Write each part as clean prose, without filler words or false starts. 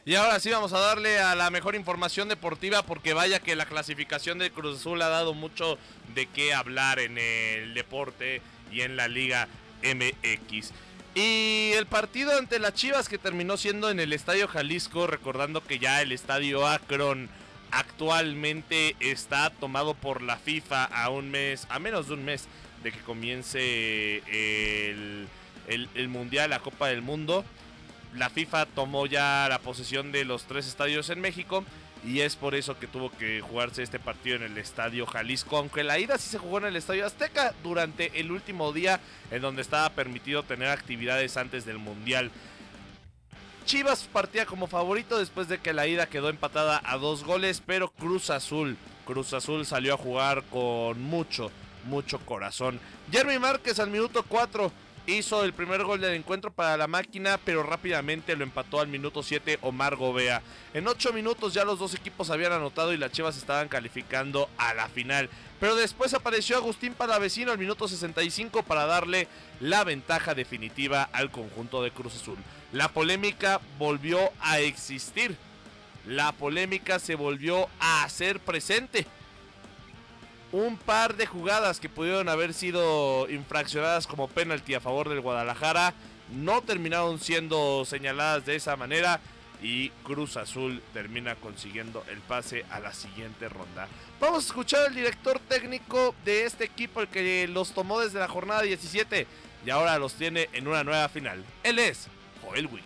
Y ahora sí vamos a darle a la mejor información deportiva, porque vaya que la clasificación de Cruz Azul ha dado mucho de qué hablar en el deporte y en la Liga MX. Y el partido ante las Chivas, que terminó siendo en el Estadio Jalisco, recordando que ya el Estadio Akron actualmente está tomado por la FIFA a menos de un mes de que comience el Mundial, la Copa del Mundo. La FIFA tomó ya la posesión de los 3 estadios en México y es por eso que tuvo que jugarse este partido en el Estadio Jalisco, aunque la ida sí se jugó en el Estadio Azteca durante el último día en donde estaba permitido tener actividades antes del Mundial. Chivas partía como favorito después de que la ida quedó empatada a 2 goles, pero Cruz Azul salió a jugar con mucho corazón. Jeremy Márquez al minuto 4 hizo el primer gol del encuentro para la máquina, pero rápidamente lo empató al minuto 7 Omar Gobea. En 8 minutos ya los dos equipos habían anotado y las Chivas estaban calificando a la final. Pero después apareció Agustín Palavecino al minuto 65 para darle la ventaja definitiva al conjunto de Cruz Azul. La polémica volvió a existir. La polémica se volvió a hacer presente. Un par de jugadas que pudieron haber sido infraccionadas como penalti a favor del Guadalajara no terminaron siendo señaladas de esa manera y Cruz Azul termina consiguiendo el pase a la siguiente ronda. Vamos a escuchar al director técnico de este equipo, el que los tomó desde la jornada 17 y ahora los tiene en una nueva final. Él es Joel Wiki.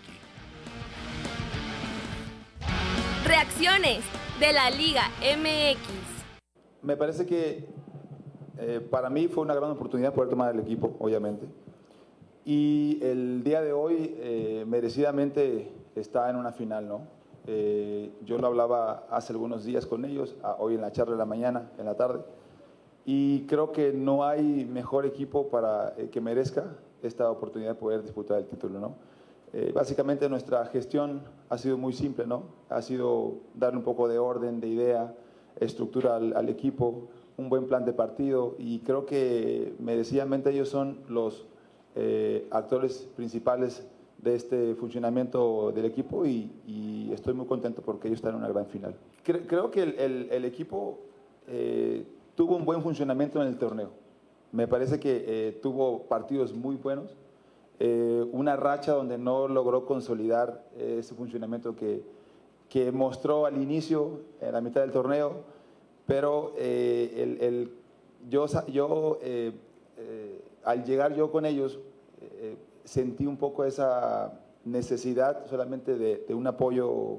Reacciones de la Liga MX. Me parece que para mí fue una gran oportunidad poder tomar el equipo, obviamente. Y el día de hoy merecidamente está en una final, ¿no? Yo lo hablaba hace algunos días con ellos, hoy en la charla de la mañana, en la tarde. Y creo que no hay mejor equipo para que merezca esta oportunidad de poder disputar el título, ¿no? Básicamente nuestra gestión ha sido muy simple, ¿no? Ha sido darle un poco de orden, de idea, estructura al equipo, un buen plan de partido y creo que merecidamente ellos son los actores principales de este funcionamiento del equipo y estoy muy contento porque ellos están en una gran final. Creo que el equipo tuvo un buen funcionamiento en el torneo. Me parece que tuvo partidos muy buenos, una racha donde no logró consolidar ese funcionamiento que mostró al inicio, en la mitad del torneo, pero al llegar yo con ellos sentí un poco esa necesidad solamente de un apoyo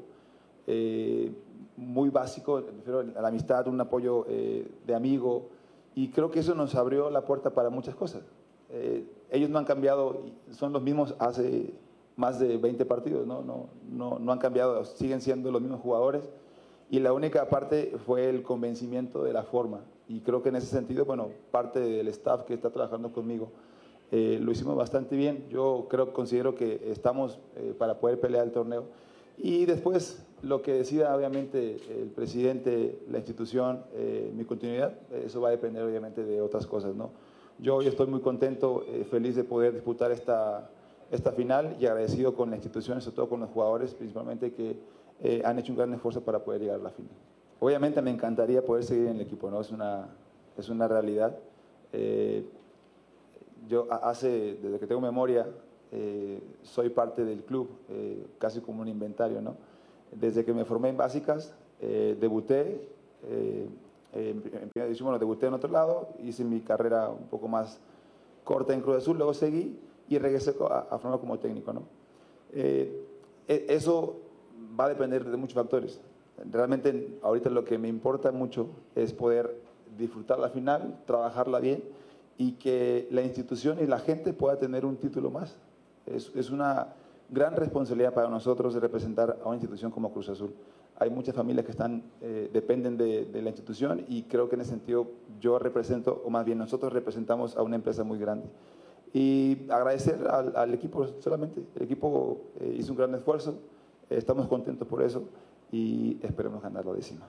muy básico, a la amistad, un apoyo de amigo, y creo que eso nos abrió la puerta para muchas cosas. Ellos no han cambiado, son los mismos hace más de 20 partidos, no han cambiado, siguen siendo los mismos jugadores y la única parte fue el convencimiento de la forma y creo que en ese sentido, bueno, parte del staff que está trabajando conmigo lo hicimos bastante bien. Yo considero que estamos para poder pelear el torneo y después lo que decida obviamente el presidente, la institución, mi continuidad, eso va a depender obviamente de otras cosas, ¿no? Yo hoy estoy muy contento, feliz de poder disputar esta final y agradecido con la institución, sobre todo con los jugadores principalmente que han hecho un gran esfuerzo para poder llegar a la final. Obviamente me encantaría poder seguir en el equipo, ¿no? Es una realidad. Yo desde que tengo memoria, soy parte del club, casi como un inventario, ¿no? Desde que me formé en básicas, debuté, en primera división, bueno, debuté en otro lado, hice mi carrera un poco más corta en Cruz Azul, luego seguí y regresé a formar como técnico, ¿no? Eso va a depender de muchos factores. Realmente ahorita lo que me importa mucho es poder disfrutar la final, trabajarla bien y que la institución y la gente pueda tener un título más. Es una gran responsabilidad para nosotros de representar a una institución como Cruz Azul. Hay muchas familias que dependen de la institución y creo que en ese sentido yo represento, o más bien nosotros representamos a una empresa muy grande. Y agradecer al equipo solamente. El equipo hizo un gran esfuerzo, estamos contentos por eso y esperemos ganar la 10ª.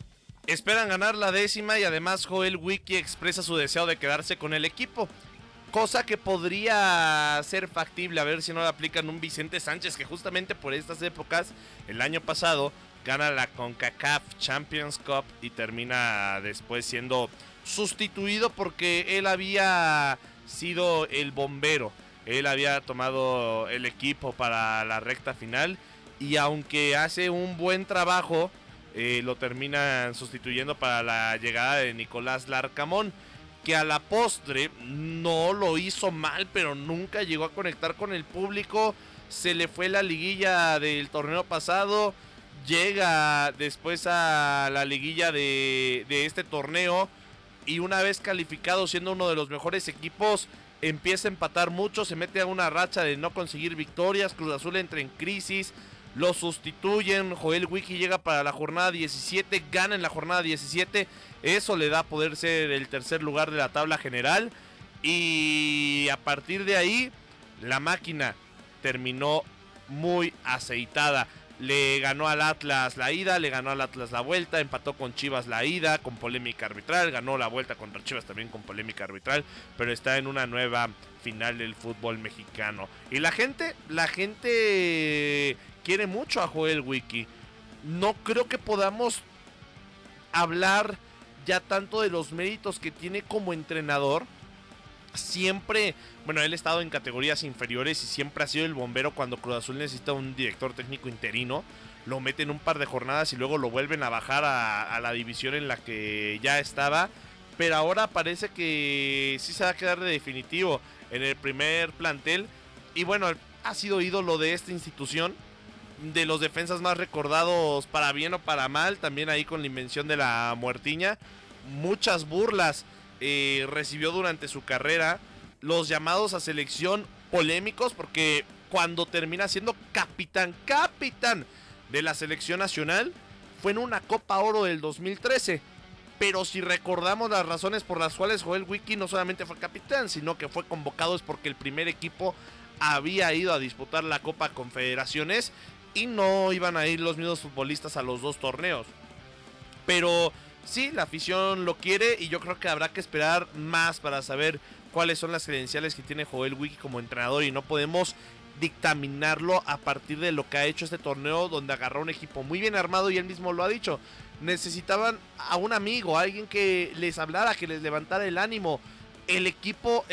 Esperan ganar la 10ª y además Joel Wiki expresa su deseo de quedarse con el equipo. cosa que podría ser factible, a ver si no le aplican un Vicente Sánchez, que justamente por estas épocas, el año pasado, gana la CONCACAF Champions Cup y termina después siendo sustituido porque él había sido el bombero. Él había tomado el equipo para la recta final y aunque hace un buen trabajo, lo terminan sustituyendo para la llegada de Nicolás Larcamón, que a la postre no lo hizo mal, pero nunca llegó a conectar con el público. Se le fue la liguilla del torneo pasado, llega después a la liguilla de este torneo y una vez calificado siendo uno de los mejores equipos, empieza a empatar mucho, se mete a una racha de no conseguir victorias, Cruz Azul entra en crisis, lo sustituyen, Joel Wiki llega para la jornada 17, gana en la jornada 17, eso le da a poder ser el tercer lugar de la tabla general y a partir de ahí la máquina terminó muy aceitada. Le ganó al Atlas la ida, le ganó al Atlas la vuelta, empató con Chivas la ida con polémica arbitral, ganó la vuelta contra Chivas también con polémica arbitral, pero está en una nueva final del fútbol mexicano. Y la gente quiere mucho a Joel Wiki. No creo que podamos hablar ya tanto de los méritos que tiene como entrenador. Siempre, bueno, él ha estado en categorías inferiores y siempre ha sido el bombero cuando Cruz Azul necesita un director técnico interino. Lo meten un par de jornadas y luego lo vuelven a bajar a la división en la que ya estaba. Pero ahora parece que sí se va a quedar de definitivo en el primer plantel. Y bueno, ha sido ídolo de esta institución, de los defensas más recordados para bien o para mal. También ahí con la invención de la muertiña. Muchas burlas recibió durante su carrera, los llamados a selección polémicos, porque cuando termina siendo capitán de la selección nacional fue en una Copa Oro del 2013, pero si recordamos las razones por las cuales Joel Wiki no solamente fue capitán, sino que fue convocado es porque el primer equipo había ido a disputar la Copa Confederaciones y no iban a ir los mismos futbolistas a los dos torneos, pero sí, la afición lo quiere y yo creo que habrá que esperar más para saber cuáles son las credenciales que tiene Joel Wiki como entrenador y no podemos dictaminarlo a partir de lo que ha hecho este torneo, donde agarró un equipo muy bien armado y él mismo lo ha dicho. Necesitaban a un amigo, a alguien que les hablara, que les levantara el ánimo. El equipo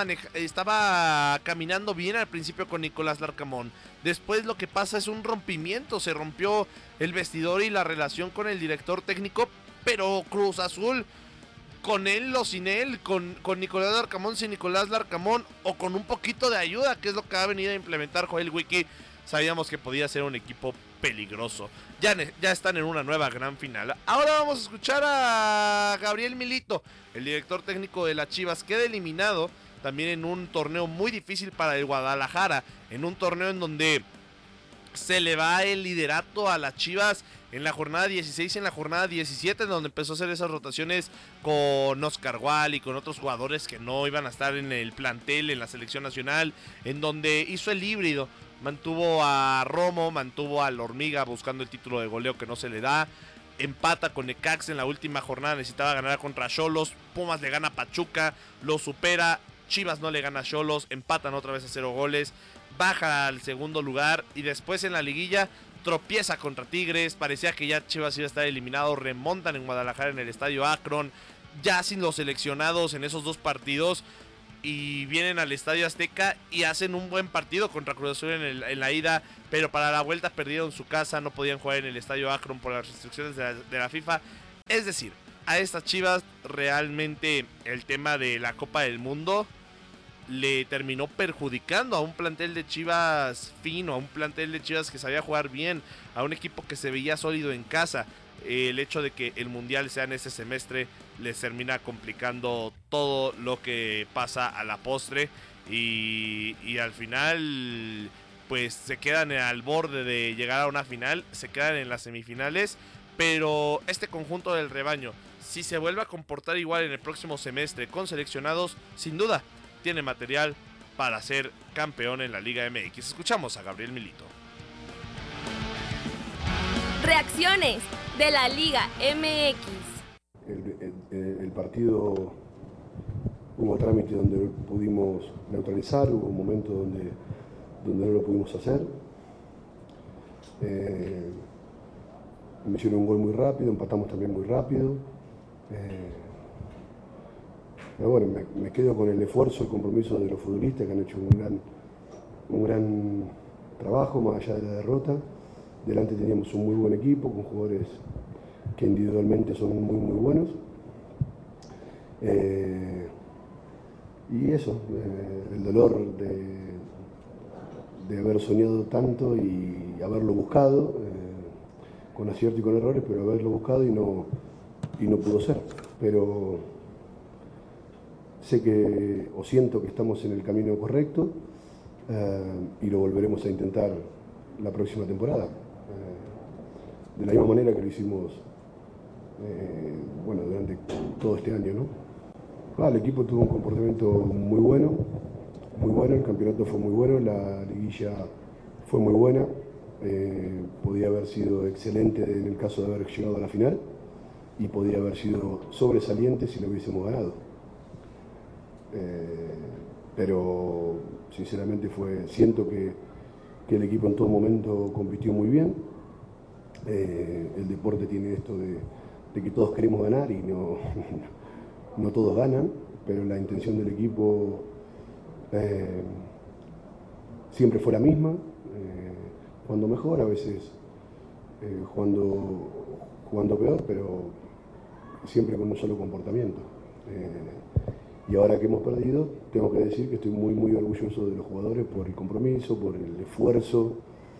estaba caminando bien al principio con Nicolás Larcamón. Después lo que pasa es un rompimiento, se rompió el vestidor y la relación con el director técnico. Pero Cruz Azul, con él o sin él, con Nicolás Larcamón, sin Nicolás Larcamón, o con un poquito de ayuda, que es lo que ha venido a implementar Joel Wiki, sabíamos que podía ser un equipo peligroso. Ya están en una nueva gran final. Ahora vamos a escuchar a Gabriel Milito, el director técnico de las Chivas, queda eliminado también en un torneo muy difícil para el Guadalajara, en un torneo en donde se le va el liderato a las Chivas en la jornada 16 y en la jornada 17, en donde empezó a hacer esas rotaciones con Oscar Wall y con otros jugadores que no iban a estar en el plantel, en la selección nacional, en donde hizo el híbrido, mantuvo a Romo, mantuvo al Hormiga buscando el título de goleo que no se le da, empata con Necaxa en la última jornada, necesitaba ganar contra Xolos, Pumas le gana a Pachuca, lo supera, Chivas no le gana a Xolos, empatan otra vez a 0 goles, baja al segundo lugar y después en la liguilla tropieza contra Tigres, parecía que ya Chivas iba a estar eliminado, remontan en Guadalajara en el estadio Akron, ya sin los seleccionados en esos dos partidos y vienen al estadio Azteca y hacen un buen partido contra Cruz Azul en la ida, pero para la vuelta perdieron su casa, no podían jugar en el estadio Akron por las restricciones de la FIFA, es decir, a estas Chivas realmente el tema de la Copa del Mundo le terminó perjudicando a un plantel de Chivas fino, a un plantel de Chivas que sabía jugar bien, a un equipo que se veía sólido en casa. El hecho de que el Mundial sea en ese semestre les termina complicando todo lo que pasa a la postre y al final pues se quedan al borde de llegar a una final, se quedan en las semifinales, pero este conjunto del rebaño, si se vuelve a comportar igual en el próximo semestre con seleccionados, sin duda tiene material para ser campeón en la Liga MX. Escuchamos a Gabriel Milito. Reacciones de la Liga MX. El partido hubo trámites donde pudimos neutralizar, hubo momentos donde no lo pudimos hacer. Me hicieron un gol muy rápido, empatamos también muy rápido. Pero bueno, me quedo con el esfuerzo, el compromiso de los futbolistas que han hecho un gran trabajo más allá de la derrota. Delante teníamos un muy buen equipo con jugadores que individualmente son muy buenos. Y eso, el dolor de haber soñado tanto y haberlo buscado, con acierto y con errores, pero haberlo buscado y no pudo ser. Pero sé que, o siento que estamos en el camino correcto, y lo volveremos a intentar la próxima temporada. De la misma manera que lo hicimos durante todo este año, ¿no? El equipo tuvo un comportamiento muy bueno, el campeonato fue muy bueno, la liguilla fue muy buena, podía haber sido excelente en el caso de haber llegado a la final y podía haber sido sobresaliente si lo hubiésemos ganado. Pero sinceramente siento que el equipo en todo momento compitió muy bien. El deporte tiene esto de que todos queremos ganar y no todos ganan, pero la intención del equipo siempre fue la misma, jugando mejor, a veces jugando peor, pero siempre con un solo comportamiento. Y ahora que hemos perdido, tengo que decir que estoy muy orgulloso de los jugadores por el compromiso, por el esfuerzo.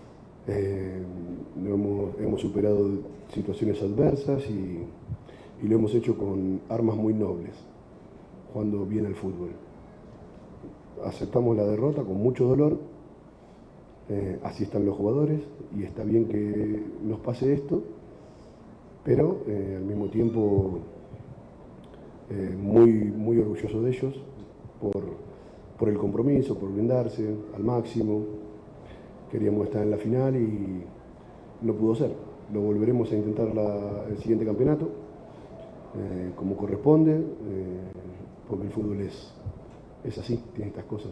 Hemos superado situaciones adversas y lo hemos hecho con armas muy nobles, jugando bien al fútbol. Aceptamos la derrota con mucho dolor, así están los jugadores y está bien que nos pase esto, pero al mismo tiempo muy orgulloso de ellos por el compromiso, por brindarse al máximo. Queríamos estar en la final y no pudo ser. Lo volveremos a intentar el siguiente campeonato, como corresponde, porque el fútbol es así, tiene estas cosas.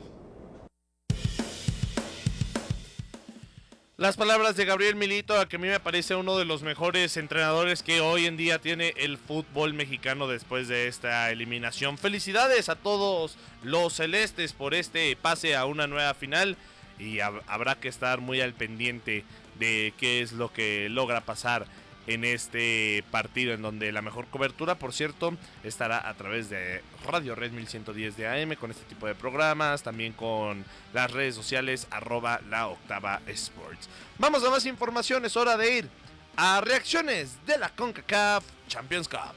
Las palabras de Gabriel Milito, a que a mí me parece uno de los mejores entrenadores que hoy en día tiene el fútbol mexicano después de esta eliminación. Felicidades a todos los celestes por este pase a una nueva final y habrá que estar muy al pendiente de qué es lo que logra pasar en este partido, en donde la mejor cobertura, por cierto, estará a través de Radio Red 1110 de AM, con este tipo de programas, también con las redes sociales @laoctavasports. Vamos a más información, es hora de ir a reacciones de la CONCACAF Champions Cup.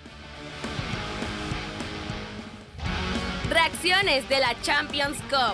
Reacciones de la Champions Cup.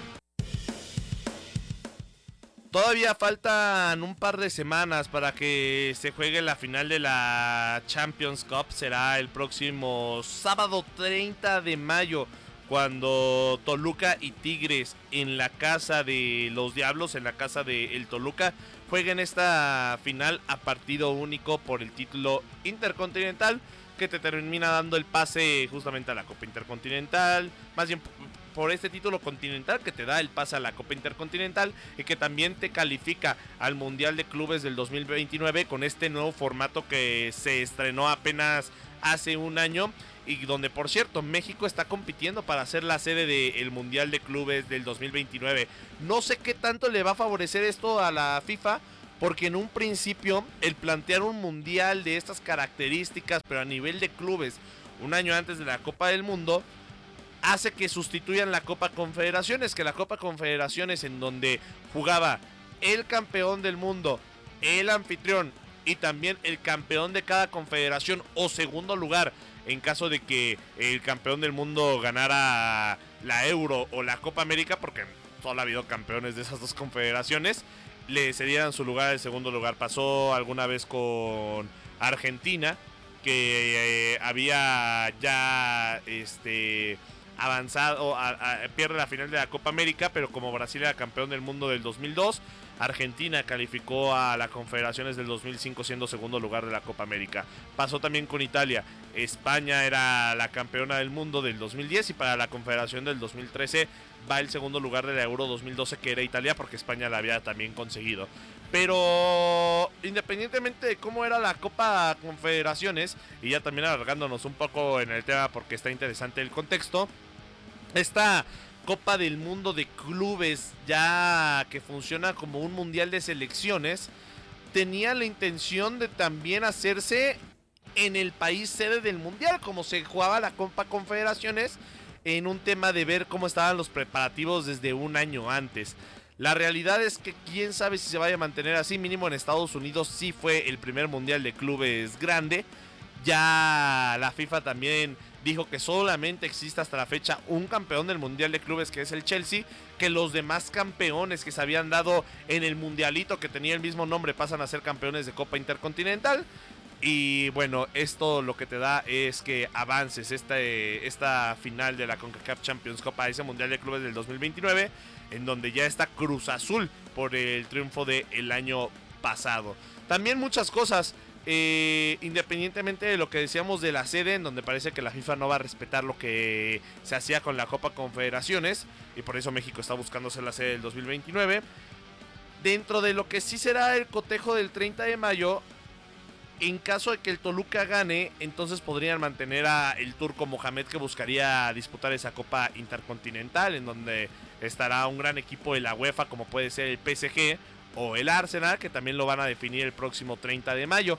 Todavía faltan un par de semanas para que se juegue la final de la Champions Cup. Será el próximo sábado 30 de mayo, cuando Toluca y Tigres, en la casa de los Diablos, en la casa de el Toluca, jueguen esta final a partido único por el título intercontinental, que te termina dando el pase justamente a la Copa Intercontinental, más bien por este título continental que te da el pase a la Copa Intercontinental y que también te califica al Mundial de Clubes del 2029 con este nuevo formato que se estrenó apenas hace un año y donde, por cierto, México está compitiendo para ser la sede del Mundial de Clubes del 2029. No sé qué tanto le va a favorecer esto a la FIFA, porque en un principio el plantear un mundial de estas características, pero a nivel de clubes, un año antes de la Copa del Mundo, hace que sustituyan la Copa Confederaciones, que la Copa Confederaciones, en donde jugaba el campeón del mundo, el anfitrión y también el campeón de cada confederación o segundo lugar, en caso de que el campeón del mundo ganara la Euro o la Copa América, porque solo ha habido campeones de esas dos confederaciones, le cedieran su lugar al segundo lugar. Pasó alguna vez con Argentina, que había ya avanzado, pierde la final de la Copa América, pero como Brasil era campeón del mundo del 2002, Argentina calificó a la Confederaciones del 2005 siendo segundo lugar de la Copa América. Pasó también con Italia. España era la campeona del mundo del 2010 y para la Confederación del 2013 va el segundo lugar de la Euro 2012, que era Italia, porque España la había también conseguido. Pero independientemente de cómo era la Copa Confederaciones, y ya también alargándonos un poco en el tema porque está interesante el contexto, esta Copa del Mundo de Clubes, ya que funciona como un mundial de selecciones, tenía la intención de también hacerse en el país sede del mundial, como se jugaba la Copa Confederaciones, en un tema de ver cómo estaban los preparativos desde un año antes. La realidad es que quién sabe si se vaya a mantener así. Mínimo en Estados Unidos sí fue el primer mundial de clubes grande. Ya la FIFA también dijo que solamente existe hasta la fecha un campeón del mundial de clubes, que es el Chelsea, que los demás campeones que se habían dado en el mundialito que tenía el mismo nombre pasan a ser campeones de Copa Intercontinental. Y bueno, esto lo que te da es que avances esta final de la CONCACAF Champions Cup a ese mundial de clubes del 2029, en donde ya está Cruz Azul por el triunfo del año pasado. También muchas cosas, independientemente de lo que decíamos de la sede, en donde parece que la FIFA no va a respetar lo que se hacía con la Copa Confederaciones, y por eso México está buscando ser la sede del 2029. Dentro de lo que sí será el cotejo del 30 de mayo, en caso de que el Toluca gane, entonces podrían mantener a el turco Mohamed, que buscaría disputar esa Copa Intercontinental, en donde estará un gran equipo de la UEFA, como puede ser el PSG o el Arsenal, que también lo van a definir el próximo 30 de mayo.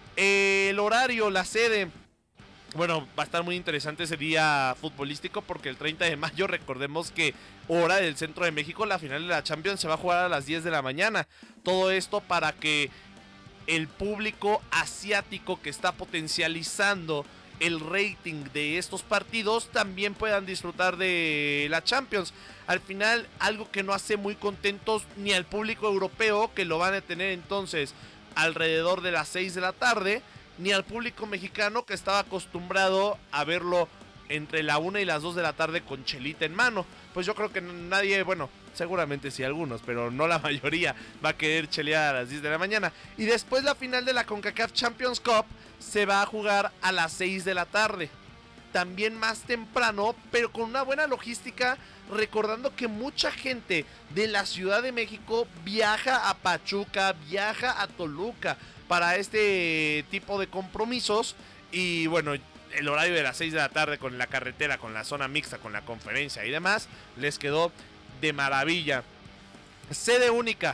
El horario, la sede, bueno, va a estar muy interesante ese día futbolístico, porque el 30 de mayo, recordemos que hora del centro de México, la final de la Champions se va a jugar a las 10 de la mañana. Todo esto para que el público asiático, que está potencializando el rating de estos partidos, también puedan disfrutar de la Champions. Al final, algo que no hace muy contentos ni al público europeo, que lo van a tener entonces alrededor de las 6 de la tarde, ni al público mexicano, que estaba acostumbrado a verlo entre la 1 y las 2 de la tarde con chelita en mano. Pues yo creo que nadie, bueno, seguramente sí algunos, pero no la mayoría va a querer chelear a las 10 de la mañana. Y después la final de la CONCACAF Champions Cup se va a jugar a las 6 de la tarde. También más temprano, pero con una buena logística, recordando que mucha gente de la Ciudad de México viaja a Pachuca, viaja a Toluca para este tipo de compromisos. Y bueno, el horario de las 6 de la tarde con la carretera, con la zona mixta, con la conferencia y demás, les quedó de maravilla. Sede única,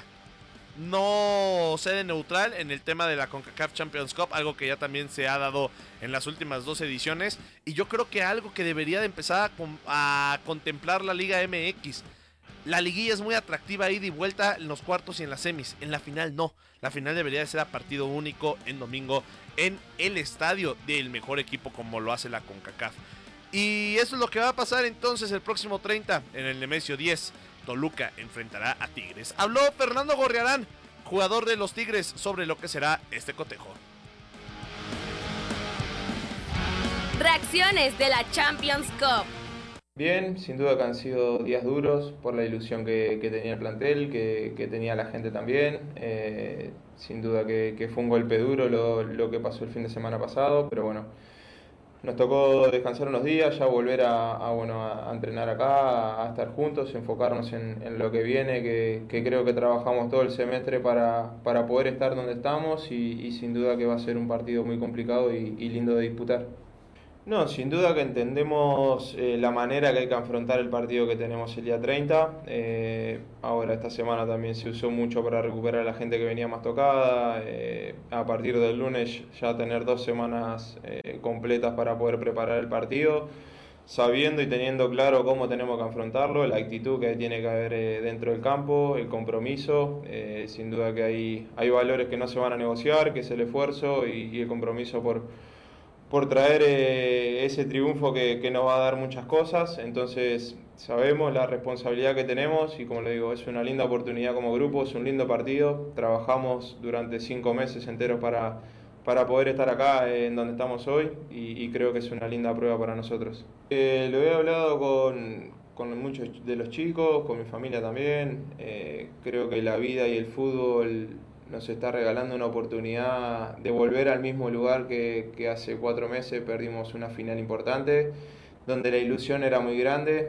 no sede neutral en el tema de la CONCACAF Champions Cup, algo que ya también se ha dado en las últimas 2 ediciones, y yo creo que algo que debería de empezar a contemplar la Liga MX. La liguilla es muy atractiva, ida y vuelta en los cuartos y en las semis. En la final no. La final debería de ser a partido único en domingo en el estadio del mejor equipo, como lo hace la CONCACAF. Y eso es lo que va a pasar entonces el próximo 30 en el Nemesio 10. Toluca enfrentará a Tigres. Habló Fernando Gorriarán, jugador de los Tigres, sobre lo que será este cotejo. Reacciones de la Champions Cup. Bien, sin duda que han sido días duros por la ilusión que tenía el plantel, que tenía la gente también. Sin duda que fue un golpe duro lo que pasó el fin de semana pasado, pero bueno, nos tocó descansar unos días, ya volver a entrenar acá, a estar juntos, enfocarnos en lo que viene, que creo que trabajamos todo el semestre para poder estar donde estamos, y sin duda que va a ser un partido muy complicado y lindo de disputar. No, sin duda que entendemos la manera que hay que afrontar el partido que tenemos el día 30. Ahora esta semana también se usó mucho para recuperar a la gente que venía más tocada. A partir del lunes ya tener 2 semanas completas para poder preparar el partido, sabiendo y teniendo claro cómo tenemos que afrontarlo, la actitud que tiene que haber dentro del campo, el compromiso. Sin duda que hay valores que no se van a negociar, que es el esfuerzo y el compromiso por traer ese triunfo que nos va a dar muchas cosas. Entonces sabemos la responsabilidad que tenemos y, como le digo, es una linda oportunidad como grupo, es un lindo partido. Trabajamos durante 5 meses enteros para poder estar acá en donde estamos hoy y creo que es una linda prueba para nosotros. Lo he hablado con muchos de los chicos, con mi familia también. Creo que la vida y el fútbol nos está regalando una oportunidad de volver al mismo lugar que hace 4 meses perdimos una final importante, donde la ilusión era muy grande,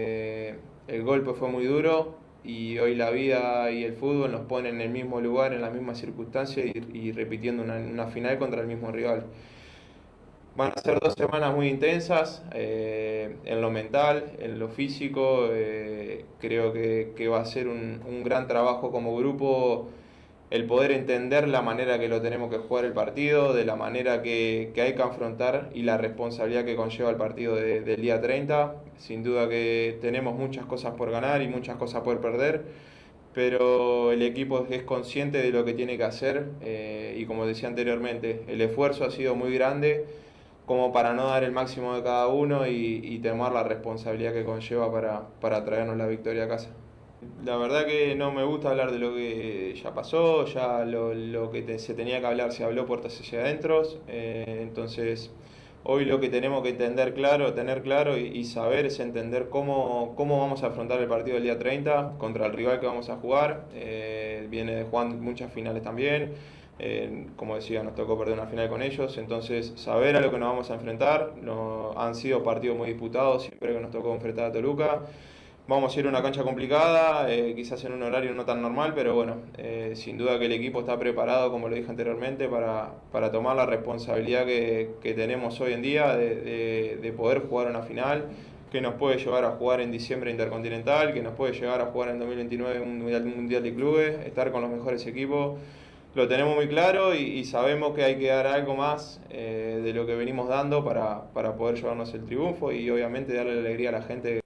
el golpe fue muy duro y hoy la vida y el fútbol nos ponen en el mismo lugar, en las mismas circunstancias y repitiendo una final contra el mismo rival. Van a ser 2 semanas muy intensas, en lo mental, en lo físico. Creo que va a ser un gran trabajo como grupo el poder entender la manera que lo tenemos que jugar el partido, de la manera que hay que afrontar y la responsabilidad que conlleva el partido del día 30. Sin duda que tenemos muchas cosas por ganar y muchas cosas por perder, pero el equipo es consciente de lo que tiene que hacer y como decía anteriormente, el esfuerzo ha sido muy grande como para no dar el máximo de cada uno y tomar la responsabilidad que conlleva para traernos la victoria a casa. La verdad que no me gusta hablar de lo que ya pasó, ya lo que se tenía que hablar se habló puertas hacia adentro, entonces hoy lo que tenemos que tener claro y saber es entender cómo vamos a afrontar el partido del día 30 contra el rival que vamos a jugar. Viene jugando muchas finales también, como decía, nos tocó perder una final con ellos, entonces saber a lo que nos vamos a enfrentar. Han sido partidos muy disputados siempre que nos tocó enfrentar a Toluca. Vamos a ir a una cancha complicada, quizás en un horario no tan normal, pero bueno, sin duda que el equipo está preparado, como lo dije anteriormente, para tomar la responsabilidad que tenemos hoy en día de poder jugar una final, que nos puede llevar a jugar en diciembre Intercontinental, que nos puede llegar a jugar en 2029 un Mundial de Clubes, estar con los mejores equipos. Lo tenemos muy claro y sabemos que hay que dar algo más de lo que venimos dando para poder llevarnos el triunfo y obviamente darle la alegría a la gente.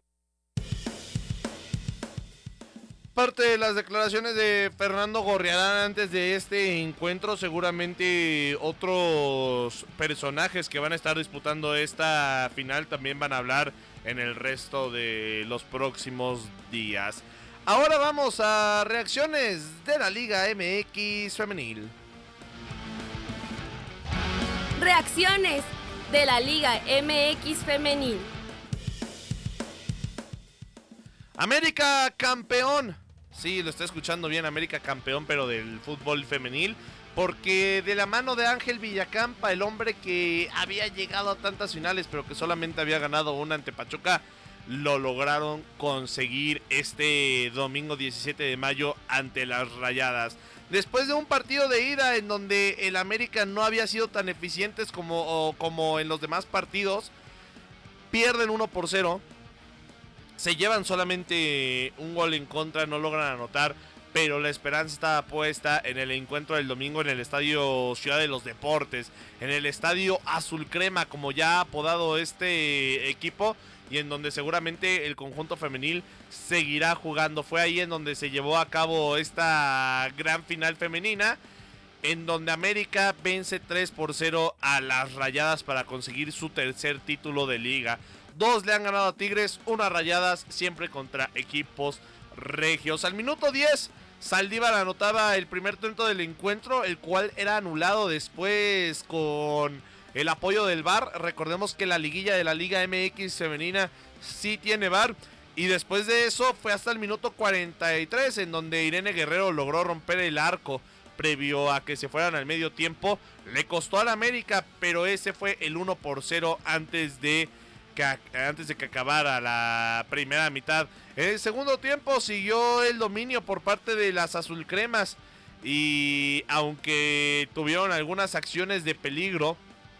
Parte de las declaraciones de Fernando Gorriarán antes de este encuentro, seguramente otros personajes que van a estar disputando esta final también van a hablar en el resto de los próximos días. Ahora vamos a reacciones de la Liga MX Femenil. Reacciones de la Liga MX Femenil. América campeón. Sí, lo está escuchando bien, América campeón, pero del fútbol femenil. Porque de la mano de Ángel Villacampa, el hombre que había llegado a tantas finales, pero que solamente había ganado una ante Pachuca, lo lograron conseguir este domingo 17 de mayo ante las Rayadas. Después de un partido de ida en donde el América no había sido tan eficientes como en los demás partidos, pierden 1-0. Se llevan solamente un gol en contra, no logran anotar, pero la esperanza estaba puesta en el encuentro del domingo en el Estadio Ciudad de los Deportes, en el Estadio Azul Crema, como ya ha apodado este equipo, y en donde seguramente el conjunto femenil seguirá jugando. Fue ahí en donde se llevó a cabo esta gran final femenina, en donde América vence 3-0 a las Rayadas para conseguir su tercer título de liga. 2 le han ganado a Tigres, 1 a Rayadas, siempre contra equipos regios. Al minuto 10, Saldívar anotaba el primer tanto del encuentro, el cual era anulado después con el apoyo del VAR. Recordemos que la liguilla de la Liga MX femenina sí tiene VAR. Y después de eso fue hasta el minuto 43 en donde Irene Guerrero logró romper el arco previo a que se fueran al medio tiempo. Le costó al América, pero ese fue el 1-0 antes de que acabara la primera mitad. En el segundo tiempo siguió el dominio por parte de las azulcremas, y aunque tuvieron algunas acciones de peligro,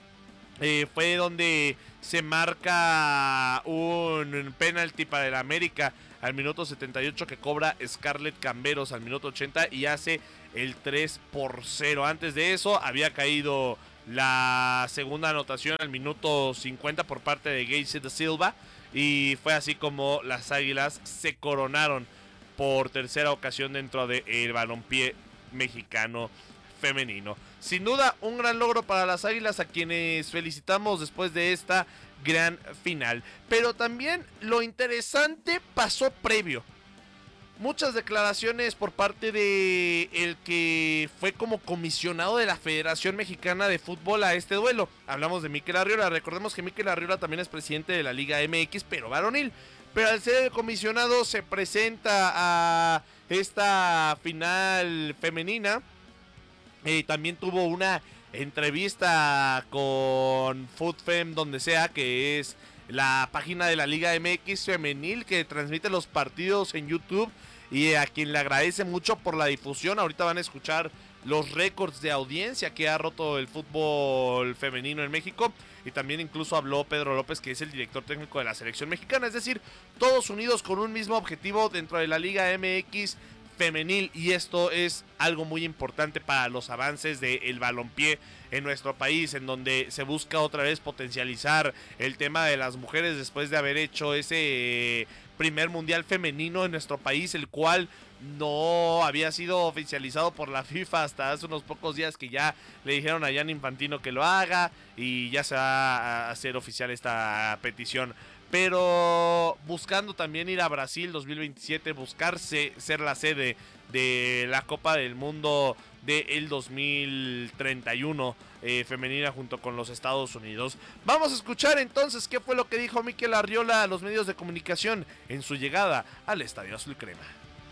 fue donde se marca un penalti para el América al minuto 78 que cobra Scarlett Camberos al minuto 80 y hace el 3-0. Antes de eso había caído la segunda anotación al minuto 50 por parte de Geisy de Silva, y fue así como las Águilas se coronaron por tercera ocasión dentro del balompié mexicano femenino. Sin duda un gran logro para las Águilas, a quienes felicitamos después de esta gran final. Pero también lo interesante pasó previo. muchas declaraciones por parte de el que fue como comisionado de la Federación Mexicana de Fútbol a este duelo. Hablamos de Mikel Arriola. Recordemos que Mikel Arriola también es presidente de la Liga MX, pero varonil. Pero al ser el comisionado se presenta a esta final femenina. También tuvo una entrevista con FootFem donde sea, que es la página de la Liga MX femenil que transmite los partidos en YouTube, y a quien le agradece mucho por la difusión. Ahorita van a escuchar los récords de audiencia que ha roto el fútbol femenino en México. Y también incluso habló Pedro López, que es el director técnico de la selección mexicana. Es decir, todos unidos con un mismo objetivo dentro de la Liga MX femenil, y esto es algo muy importante para los avances del balompié en nuestro país, en donde se busca otra vez potencializar el tema de las mujeres después de haber hecho ese primer mundial femenino en nuestro país, el cual no había sido oficializado por la FIFA hasta hace unos pocos días, que ya le dijeron a Gianni Infantino que lo haga y ya se va a hacer oficial esta petición. Pero buscando también ir a Brasil 2027, buscarse ser la sede de la Copa del Mundo del 2031 femenina junto con los Estados Unidos. Vamos a escuchar entonces qué fue lo que dijo Mikel Arriola a los medios de comunicación en su llegada al Estadio Azul Crema.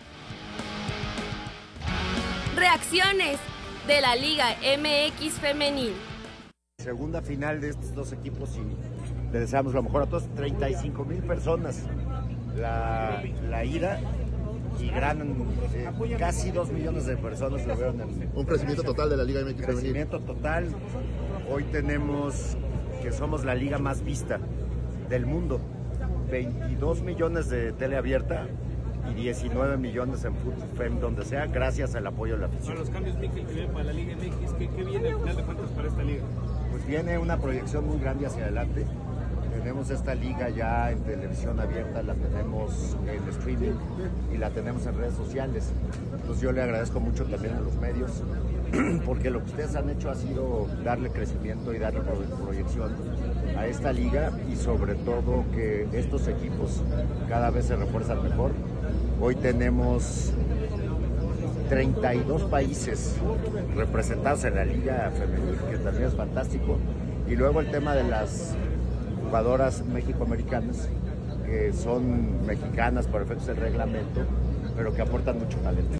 Reacciones de la Liga MX femenil. Segunda final de estos dos equipos y le deseamos lo mejor a todos. 35,000 personas la ida y casi 2 millones de personas lo vieron. Un crecimiento total de la Liga MX femenil. Crecimiento total. Hoy tenemos que somos la liga más vista del mundo. 22 millones de tele abierta y 19 millones en FootFem, donde sea, gracias al apoyo de la afición. Para los cambios, Mikel, que vienen para la Liga MX, ¿qué viene al final de cuentas para esta liga? Pues viene una proyección muy grande hacia adelante. Tenemos esta liga ya en televisión abierta, la tenemos en streaming y la tenemos en redes sociales. Entonces yo le agradezco mucho también a los medios, porque lo que ustedes han hecho ha sido darle crecimiento y darle proyección a esta liga, y sobre todo que estos equipos cada vez se refuerzan mejor. Hoy tenemos 32 países representados en la liga femenil, que también es fantástico. Y luego el tema de las jugadoras mexicoamericanas, que son mexicanas por efectos del reglamento, pero que aportan mucho talento.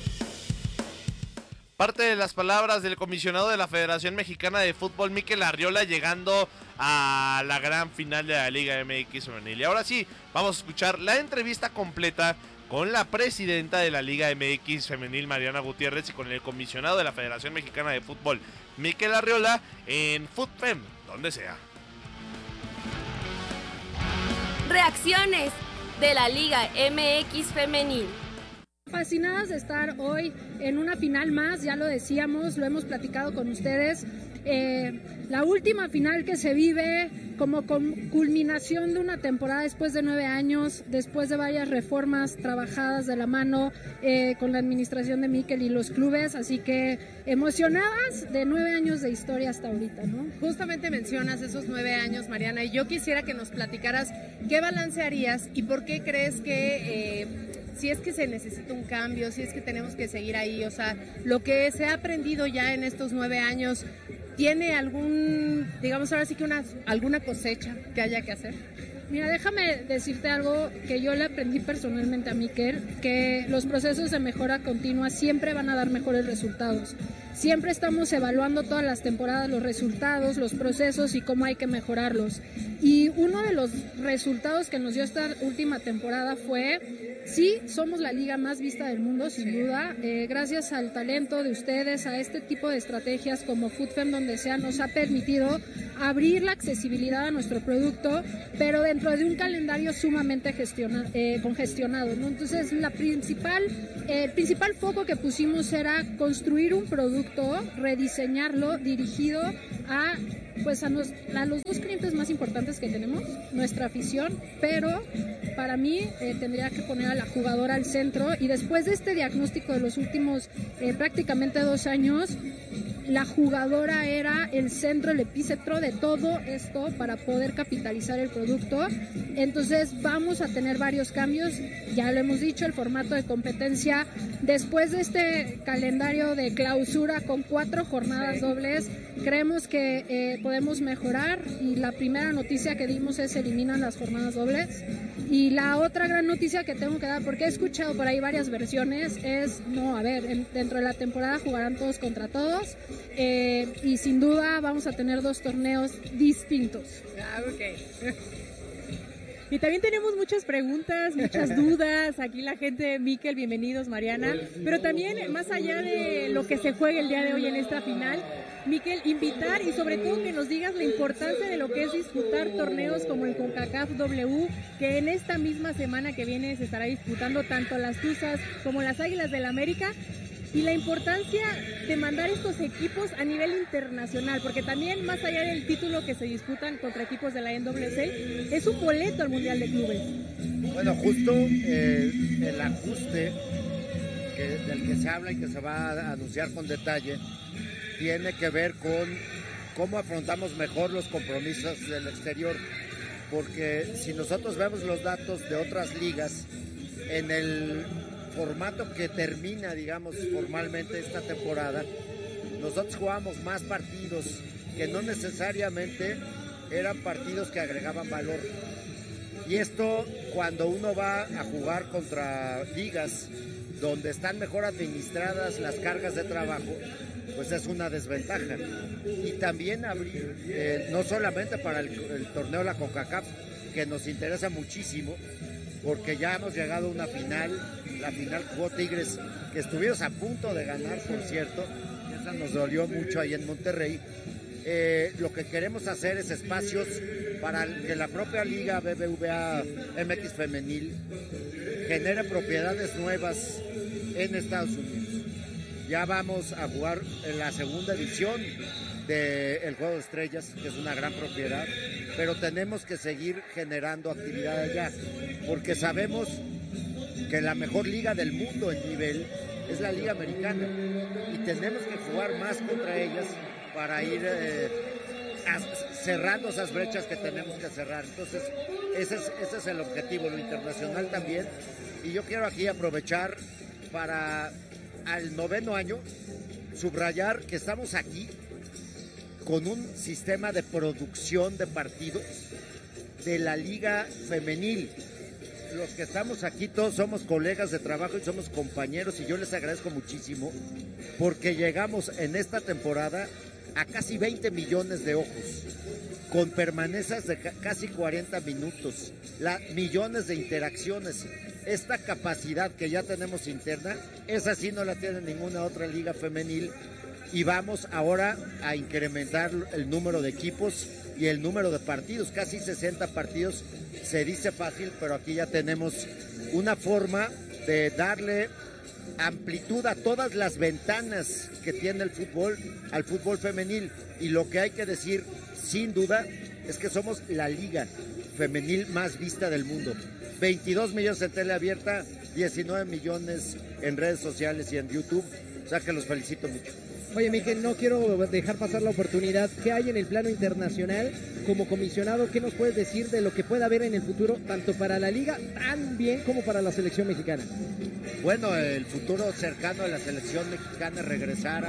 Parte de las palabras del comisionado de la Federación Mexicana de Fútbol, Mikel Arriola, llegando a la gran final de la Liga MX femenil. Y ahora sí, vamos a escuchar la entrevista completa con la presidenta de la Liga MX femenil, Mariana Gutiérrez, y con el comisionado de la Federación Mexicana de Fútbol, Mikel Arriola, en FootFem, donde sea. Reacciones de la Liga MX femenil. Fascinadas de estar hoy en una final más, ya lo decíamos, lo hemos platicado con ustedes, la última final que se vive como culminación de una temporada después de 9 años, después de varias reformas trabajadas de la mano con la administración de Mikel y los clubes, así que emocionadas de 9 años de historia hasta ahorita, ¿no? Justamente mencionas esos 9 años, Mariana, y yo quisiera que nos platicaras qué balance harías y por qué crees que si es que se necesita un cambio, si es que tenemos que seguir ahí, o sea, lo que se ha aprendido ya en estos 9 años, ¿tiene algún, digamos ahora sí que alguna cosecha que haya que hacer? Mira, déjame decirte algo que yo le aprendí personalmente a Mikel, que los procesos de mejora continua siempre van a dar mejores resultados. Siempre estamos evaluando todas las temporadas los resultados, los procesos y cómo hay que mejorarlos. Y uno de los resultados que nos dio esta última temporada fue, sí, somos la liga más vista del mundo, sin duda, gracias al talento de ustedes, a este tipo de estrategias como FootFem, donde sea, nos ha permitido abrir la accesibilidad a nuestro producto, pero dentro de un calendario sumamente congestionado, ¿no? Entonces, el principal foco que pusimos era construir un producto, rediseñarlo, dirigido a los dos clientes más importantes que tenemos, nuestra afición, pero para mí tendría que poner a la jugadora al centro, y después de este diagnóstico de los últimos prácticamente 2 años, la jugadora era el centro, el epicentro de todo esto para poder capitalizar el producto. Entonces vamos a tener varios cambios, ya lo hemos dicho, el formato de competencia después de este calendario de clausura con 4 jornadas dobles, creemos que podemos mejorar, y la primera noticia que dimos es eliminan las jornadas dobles. Y la otra gran noticia que tengo que dar, porque he escuchado por ahí varias versiones, es, dentro de la temporada jugarán todos contra todos, y sin duda vamos a tener 2 torneos distintos. Ok. Y también tenemos muchas preguntas, muchas dudas. Aquí la gente, Mikel, bienvenidos, Mariana. Pero también, más allá de lo que se juegue el día de hoy en esta final, Mikel, invitar y sobre todo que nos digas la importancia de lo que es disputar torneos como el CONCACAF W, que en esta misma semana que viene se estará disputando tanto las Tuzas como las Águilas del América, y la importancia de mandar estos equipos a nivel internacional, porque también más allá del título que se disputan contra equipos de la NWC, es un boleto al Mundial de Clubes. Bueno, justo el ajuste del que se habla y que se va a anunciar con detalle tiene que ver con cómo afrontamos mejor los compromisos del exterior, porque si nosotros vemos los datos de otras ligas, en el formato que termina, digamos, formalmente esta temporada, nosotros jugamos más partidos que no necesariamente eran partidos que agregaban valor. Y esto, cuando uno va a jugar contra ligas donde están mejor administradas las cargas de trabajo, pues es una desventaja. Y también abrir, no solamente para el torneo de la CONCACAF, que nos interesa muchísimo, porque ya hemos llegado a una final, la final jugó Tigres, que estuvimos a punto de ganar, por cierto, esa nos dolió mucho ahí en Monterrey. Lo que queremos hacer es espacios para que la propia liga BBVA MX Femenil genere propiedades nuevas en Estados Unidos. Ya vamos a jugar en la segunda edición del Juego de Estrellas, que es una gran propiedad, pero tenemos que seguir generando actividad allá, porque sabemos que la mejor liga del mundo en nivel es la Liga Americana, y tenemos que jugar más contra ellas para ir cerrando esas brechas que tenemos que cerrar. Entonces, ese es el objetivo, lo internacional también. Y yo quiero aquí aprovechar para, al 9º año, subrayar que estamos aquí con un sistema de producción de partidos de la Liga Femenil. Los que estamos aquí todos somos colegas de trabajo y somos compañeros, y yo les agradezco muchísimo porque llegamos en esta temporada a casi 20 millones de ojos, con permanencias de casi 40 minutos, millones de interacciones. Esta capacidad que ya tenemos interna, esa sí no la tiene ninguna otra liga femenil, y vamos ahora a incrementar el número de equipos y el número de partidos, casi 60 partidos. Se dice fácil, pero aquí ya tenemos una forma de darle amplitud a todas las ventanas que tiene el fútbol, al fútbol femenil. Y lo que hay que decir, sin duda, es que somos la liga femenil más vista del mundo. 22 millones en tele abierta, 19 millones en redes sociales y en YouTube. O sea que los felicito mucho. Oye, Mikel, no quiero dejar pasar la oportunidad. ¿Qué hay en el plano internacional como comisionado? ¿Qué nos puedes decir de lo que pueda haber en el futuro, tanto para la liga, tan bien como para la selección mexicana? Bueno, el futuro cercano de la selección mexicana es regresar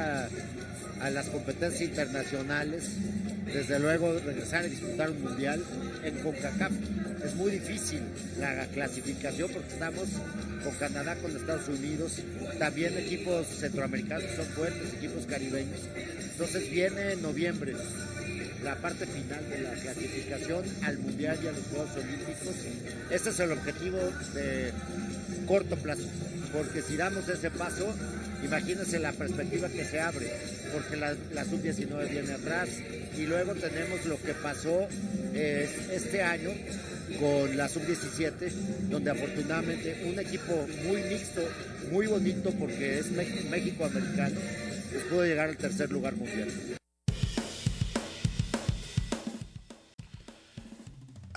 a las competencias internacionales. Desde luego, regresar a disputar un mundial en CONCACAF. Es muy difícil la clasificación porque estamos con Canadá, con Estados Unidos, también equipos centroamericanos son fuertes, equipos caribeños. Entonces viene en noviembre la parte final de la clasificación al mundial y a los Juegos Olímpicos. Este es el objetivo de corto plazo, porque si damos ese paso, imagínense la perspectiva que se abre, porque la sub-19 viene atrás, y luego tenemos lo que pasó este año con la sub-17, donde afortunadamente un equipo muy mixto, muy bonito, porque es México-americano, pues pudo llegar al tercer lugar mundial.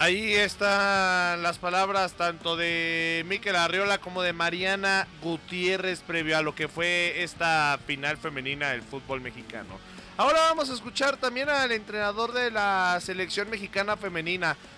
Ahí están las palabras tanto de Mikel Arriola como de Mariana Gutiérrez previo a lo que fue esta final femenina del fútbol mexicano. Ahora vamos a escuchar también al entrenador de la selección mexicana femenina,